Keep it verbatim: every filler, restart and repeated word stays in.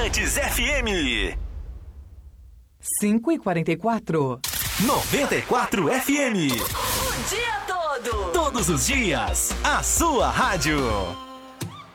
Bandeirantes F M. cinco e quarenta e quatro. noventa e quatro F M. O dia todo. Todos os dias, a sua rádio.